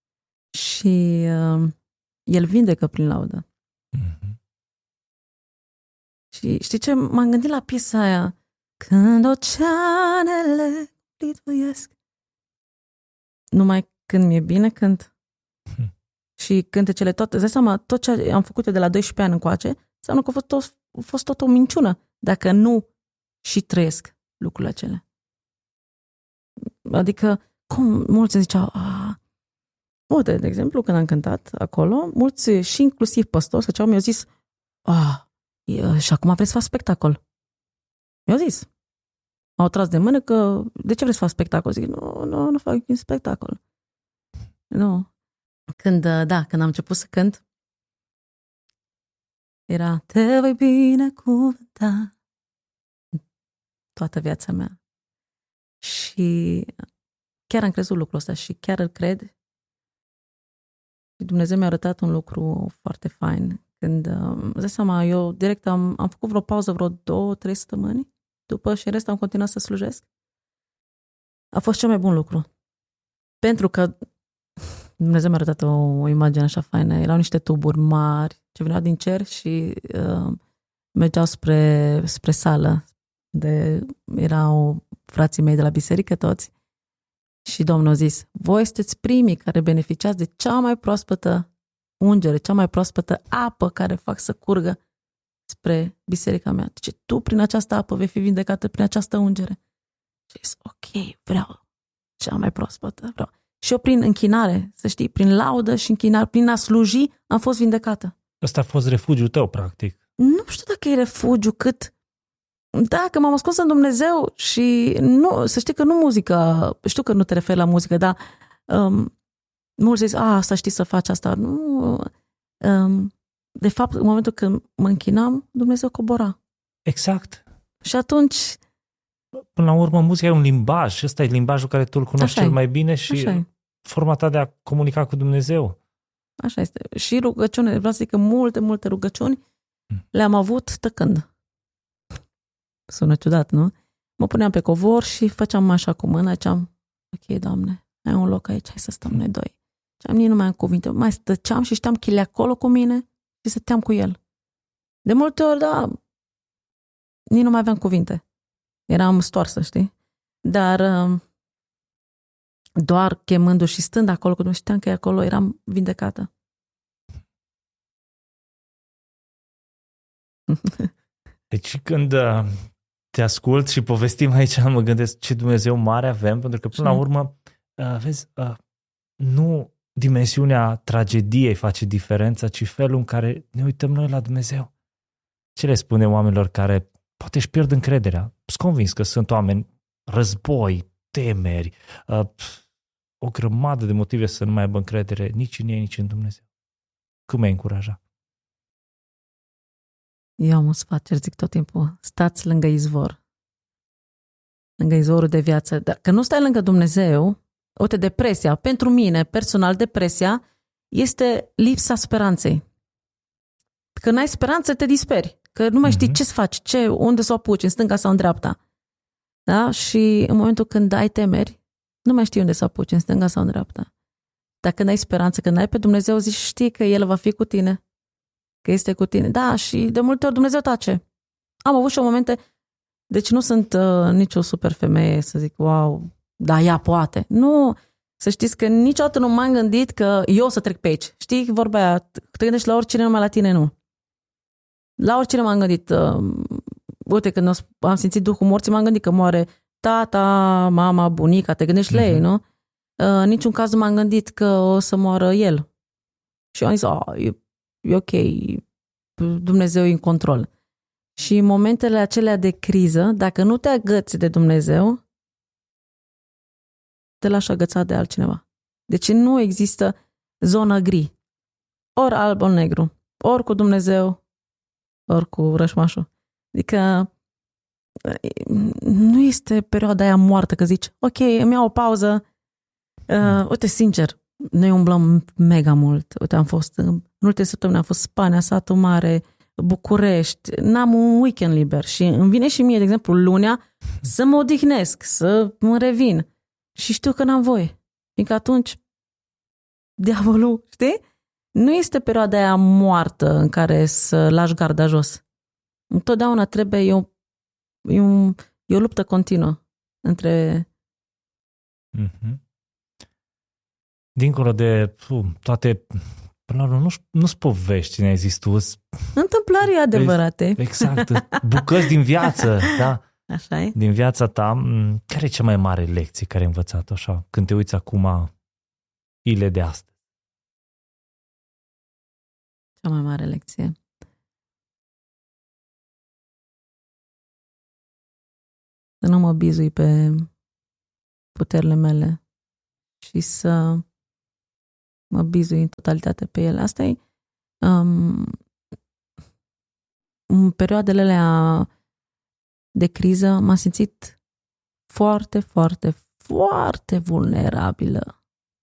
și uh, el vindecă prin laudă. Mm-hmm. Și știi ce? M-am gândit la piesa aia. Când oceanele lituiesc. Numai când mi-e bine, cânt. Hmm. Și cântecele toate, îți dai seama, tot ce am făcut de la doisprezece ani încoace, înseamnă că a fost tot, a fost tot o minciună, dacă nu și trăiesc lucrurile acelea. Adică, cum mulți ziceau, a, Uite, de exemplu, când am cântat acolo, mulți și inclusiv păstori sau mi-au zis, ah, și acum vreți să fac spectacol. Mi-au zis. M-au tras de mână că, de ce vreți să fac spectacol? Zic, nu, nu, nu fac spectacol. Nu. Când, da, când am început să cânt, era, te voi binecuvânta toată viața mea. Și chiar am crezut lucrul ăsta și chiar îl cred. Și Dumnezeu mi-a arătat un lucru foarte fain. Când, îți dai seama, eu direct am, am făcut vreo pauză, vreo două, trei săptămâni după și în rest am continuat să slujesc. A fost cel mai bun lucru. Pentru că Dumnezeu mi-a arătat o, o imagine așa faină. Erau niște tuburi mari ce veneau din cer și uh, mergeau spre, spre sală. De, erau frații mei de la biserică toți. Și Domnul a zis, voi sunteți primii care beneficiați de cea mai proaspătă ungere, cea mai proaspătă apă care fac să curgă spre biserica mea. Deci tu prin această apă vei fi vindecată prin această ungere. Și zis, ok, vreau cea mai proaspătă, vreau. Și eu prin închinare, să știi, prin laudă și închinare, prin a sluji, am fost vindecată. Ăsta a fost refugiul tău, practic. Nu știu dacă e refugiu, cât... Da, că m-am ascuns în Dumnezeu și nu, să știi că nu muzică, știu că nu te referi la muzică, dar um, mulți zic, a, asta știi să faci asta. Nu, um, de fapt, în momentul când mă închinam, Dumnezeu cobora. Exact. Și atunci... Până la urmă, muzica e un limbaj și ăsta e limbajul care tu îl cunoști cel mai bine și forma ta de a comunica cu Dumnezeu. Așa este. Și rugăciune, vreau să zic că multe, multe rugăciuni hmm. le-am avut tăcând. Sună ciudat, nu? Mă puneam pe covor și făceam așa cu mâna, ziceam, ok, Doamne, ai un loc aici, hai să stăm noi doi. Și am nici nu mai am cuvinte, mai stăceam și știam că el e acolo cu mine și stăteam cu el. De multe ori, da, nici nu mai aveam cuvinte. Eram stoarsă, știi? Dar doar chemându-și și stând acolo, când știam că e acolo, eram vindecată. Deci când te ascult și povestim aici, mă gândesc ce Dumnezeu mare avem, pentru că până la urmă, vezi, nu dimensiunea tragediei face diferența, ci felul în care ne uităm noi la Dumnezeu. Ce le spune oamenilor care poate își pierd încrederea? Sunt convins că sunt oameni, război, temeri, o grămadă de motive să nu mai aibă încredere nici în ei, nici în Dumnezeu. Cum ai încuraja? Eu am un sfat, ce zic tot timpul, stați lângă izvor. Lângă izvorul de viață. Dacă nu stai lângă Dumnezeu, uite, depresia, pentru mine, personal, depresia este lipsa speranței. Că n-ai speranță, te disperi. Că nu mai știi mm-hmm. ce să faci, ce, unde să o apuci, în stânga sau în dreapta. Da? Și în momentul când ai temeri, nu mai știi unde să o apuci, în stânga sau în dreapta. Dar când ai speranță, când ai pe Dumnezeu, zici, știi că El va fi cu tine. Că este cu tine. Da, și de multe ori Dumnezeu tace. Am avut și momente, deci nu sunt uh, nicio super femeie să zic, wow, da, ea poate. Nu, să știți că niciodată nu m-am gândit că eu o să trec pe aici. Știi vorba aia, te gândești la oricine, numai la tine nu. La oricine m-am gândit, uh, uite, când am simțit Duhul morții, m-am gândit că moare tata, mama, bunica, te gândești uh-huh. la ei, nu? Uh, în niciun caz nu m-am gândit că o să moară el. Și eu am zis, oh, e, e ok, Dumnezeu e în control. Și în momentele acelea de criză, dacă nu te agăți de Dumnezeu, te lași agățat de altcineva. Deci nu există zonă gri. Ori alb, ori negru. Ori cu Dumnezeu, ori cu rășmașul. Adică nu este perioada aia moartă că zici, ok, îmi iau o pauză. Uh, uite, sincer, noi umblăm mega mult. Uite, am fost, în ultimele săptămâni am fost Spania, Satul Mare, București, n-am un weekend liber și îmi vine și mie, de exemplu, lunea, să mă odihnesc, să mă revin. Și știu că n-am voie. Fiindcă atunci, diavolul, știi? Nu este perioada aia moartă în care să lași garda jos. Întotdeauna trebuie, e o, e un, e o luptă continuă între... Mm-hmm. Dincolo de puh, toate... Până la urmă, nu, nu-s povești, ne-ai zis tu. Întâmplări adevărate. Exact. Bucăți din viață, da. Așa e. Din viața ta. Care e cea mai mare lecție care ai învățat-o așa? Când te uiți acum, ile de astăzi. Cea mai mare lecție. Să nu mă bizui pe puterile mele și să mă bizui în totalitate pe ele. Asta e um, în perioadele alea de criză m-am simțit foarte, foarte, foarte vulnerabilă.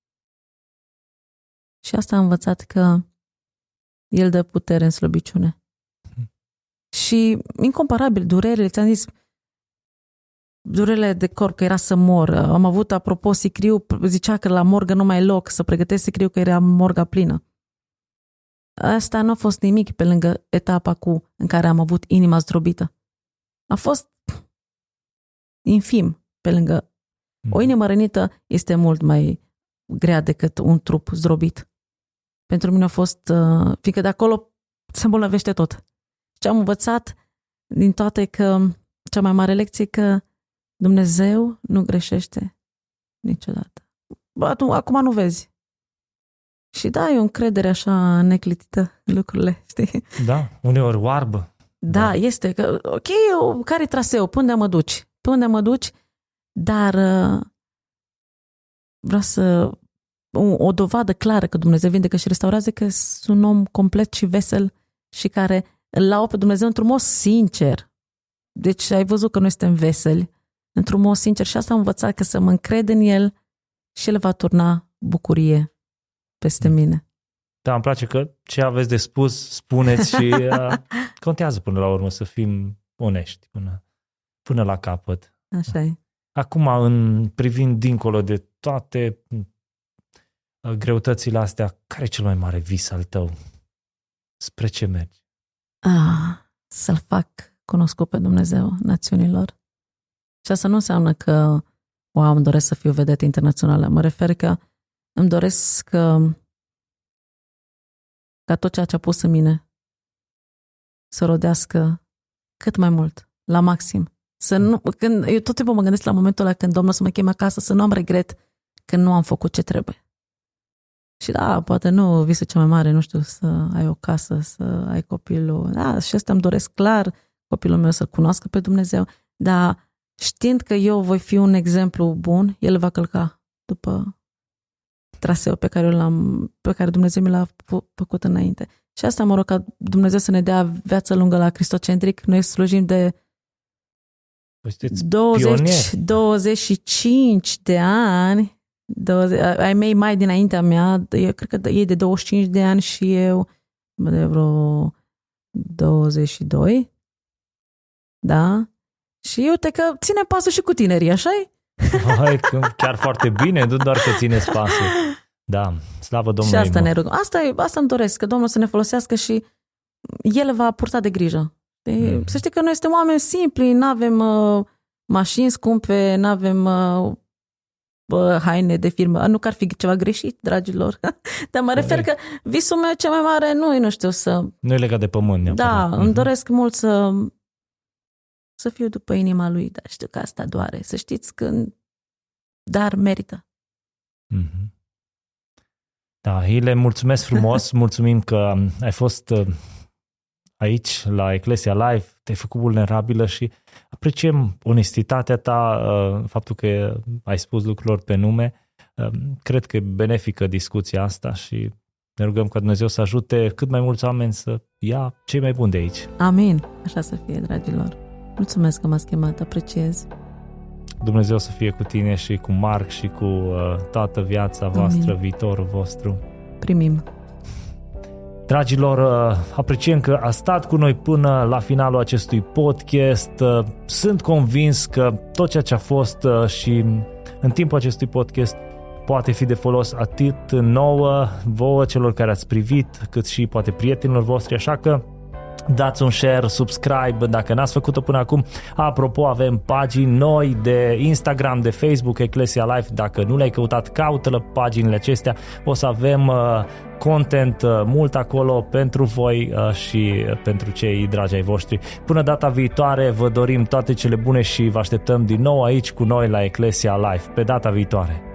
Și asta am învățat, că El dă putere în slăbiciune. Mm. Și incomparabil, durerile, ți-am zis, durerile de corp, că era să mor. Am avut, apropo, sicriu, zicea că la morgă nu mai e loc, să pregătesc sicriu că era morga plină. Asta nu a fost nimic pe lângă etapa cu, în care am avut inima zdrobită. A fost infim pe lângă. O inimă rănită este mult mai grea decât un trup zdrobit. Pentru mine a fost, uh, fiindcă de acolo se îmbolnăvește tot. Ce am învățat din toate, că cea mai mare lecție, că Dumnezeu nu greșește niciodată. Bă, tu, acum nu vezi. Și da, e o încredere așa neclitită în lucrurile, știi? Da, uneori oarbă. Da, da. Este. Că, ok, care-i traseu? Pe unde mă duci? Pe unde mă duci? Dar uh, vreau să... O, o dovadă clară că Dumnezeu vindecă și restaurează, că sunt un om complet și vesel și care îl laudă pe Dumnezeu într-un mod sincer. Deci ai văzut că noi suntem veseli, într-un mod sincer, și asta am învățat, că să mă încred în El și El va turna bucurie peste mine. Da, îmi place că ce aveți de spus, spuneți și uh, contează până la urmă să fim onești până, până la capăt. Așa e. Acum, în privind dincolo de toate greutățile astea, care e cel mai mare vis al tău? Spre ce mergi? Ah, să-L fac cunoscut pe Dumnezeu națiunilor. Și asta nu înseamnă că wow, îmi doresc să fiu vedetă internațională. Mă refer că îmi doresc că, ca tot ceea ce a pus în mine să rodească cât mai mult, la maxim. Să nu, când, eu tot timpul mă gândesc la momentul ăla când Domnul să mă cheme acasă, să nu am regret că nu am făcut ce trebuie. Și da, poate nu visul cel mai mare, nu știu, să ai o casă, să ai copilul. Da, și asta îmi doresc clar, copilul meu să cunoască pe Dumnezeu, dar știind că eu voi fi un exemplu bun, el va călca după traseul pe care, l-am, pe care Dumnezeu mi l-a făcut înainte. Și asta mă rog, ca Dumnezeu să ne dea viață lungă la Cristocentric. Noi slujim de douăzeci, douăzeci și cinci de ani. douăzeci, ai mei mai dinaintea mea, eu cred că ei de douăzeci și cinci de ani și eu de vreo douăzeci și doi. Da? Și uite că ține pasul și cu tinerii, așa-i? Hai, chiar foarte bine, nu doar că țineți pasul. Da, slavă Domnului. Și asta ne rugăm. Asta, e, asta îmi doresc, că Domnul să ne folosească și El va purta de grijă. De, mm. Să știi că noi suntem oameni simpli, nu avem uh, mașini scumpe, nu avem uh, uh, haine de firmă. Nu că ar fi ceva greșit, dragilor. Dar mă refer că visul meu cel mai mare nu e, nu știu, să... Nu e legat de pământ neapărat. Da, mm-hmm. Îmi doresc mult să să fiu după inima Lui, dar știu că asta doare. Să știți că dar merită. Mm-hmm. Da, Hile, mulțumesc frumos, mulțumim că ai fost aici la Ecclesia Live, te-ai făcut vulnerabilă și apreciem onestitatea ta, faptul că ai spus lucrurilor pe nume. Cred că e benefică discuția asta și ne rugăm ca Dumnezeu să ajute cât mai mulți oameni să ia cei mai buni de aici. Amin, așa să fie, dragilor. Mulțumesc că m-ați chemat, apreciez. Dumnezeu să fie cu tine și cu Marc și cu uh, toată viața voastră, Amin. Viitorul vostru. Primim. Dragilor, uh, apreciem că a stat cu noi până la finalul acestui podcast. Uh, sunt convins că tot ceea ce a fost uh, și în timpul acestui podcast poate fi de folos atât nouă, vouă, celor care ați privit, cât și poate prietenilor voștri, așa că dați un share, subscribe dacă n-ați făcut-o până acum. Apropo, avem pagini noi de Instagram, de Facebook, Ecclesia Life. Dacă nu le-ai căutat, caută-le paginile acestea. O să avem uh, content uh, mult acolo pentru voi uh, și pentru cei dragi ai voștri. Până data viitoare, vă dorim toate cele bune și vă așteptăm din nou aici cu noi la Ecclesia Life. Pe data viitoare!